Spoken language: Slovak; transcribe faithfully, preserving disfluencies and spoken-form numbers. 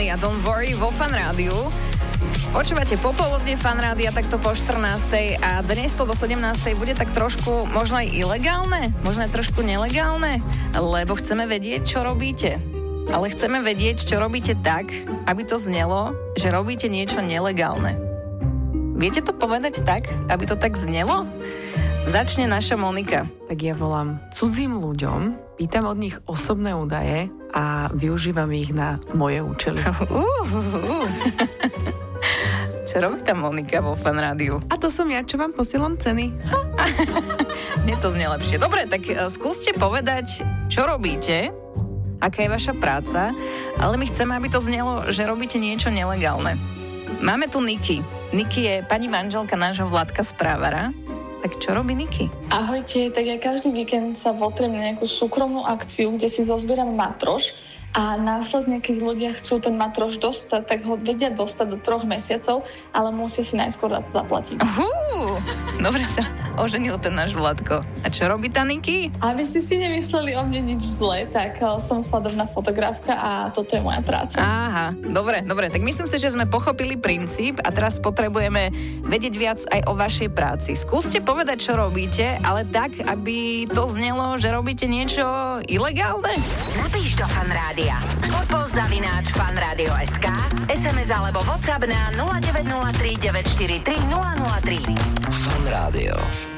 Money a Don't Worry vo Fan Rádiu. Počúvate popoludne Fan Rádia takto po štrnástej a dnes to do sedemnástej bude tak trošku možno aj ilegálne, možno aj trošku nelegálne, lebo chceme vedieť, čo robíte. Ale chceme vedieť, čo robíte tak, aby to znelo, že robíte niečo nelegálne. Viete to povedať tak, aby to tak znelo? Začne naša Monika. Tak ja volám cudzím ľuďom, pýtam od nich osobné údaje a využívam ich na moje účely. Uh, uh, uh. Čo robí tá Monika vo Fan Rádiu? A to som ja, čo vám posielam ceny. Nie, to znie lepšie. Dobre, tak skúste povedať, čo robíte, aká je vaša práca, ale my chceme, aby to znelo, že robíte niečo nelegálne. Máme tu Niky. Niky je pani manželka nášho Vládka Správara. Tak čo robí Niky? Ahojte, tak ja každý víkend sa potriem na nejakú súkromnú akciu, kde si zozbieram matroš a následne, keď ľudia chcú ten matroš dostať, tak ho vedia dostať do troch mesiacov, ale musia si najskôr zaplatiť. Uhú, dobre sa oženil ten náš Vládko. A čo robí tá Niky? Aby ste si nemysleli o mne nič zlé, tak som sladobná fotografka a toto je moja práca. Aha, dobre, dobre, tak myslím si, že sme pochopili princíp a teraz potrebujeme vedieť viac aj o vašej práci. Skúste povedať, čo robíte, ale tak, aby to znelo, že robíte niečo ilegálne. Napíš do Fan Rádia. Podpol zavináč fanradio bodka es ká, es em es alebo WhatsApp na nula deväť nula tri deväť štyri tri nula nula tri. Fan Rádio.